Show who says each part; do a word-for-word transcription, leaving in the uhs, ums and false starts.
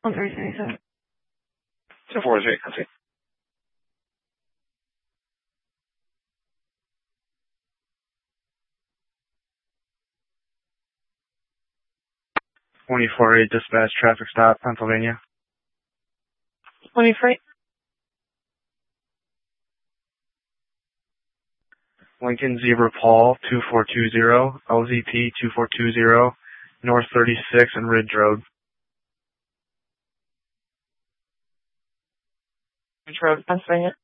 Speaker 1: On three seventy-seven.
Speaker 2: two four three, I see. twenty-four eight dispatch, traffic stop, Pennsylvania.
Speaker 1: twenty-four eight.
Speaker 2: Lincoln Zebra Paul, two four two zero, L Z P two four two zero, North thirty-six and Ridge Road.
Speaker 1: Ridge Road, Pennsylvania.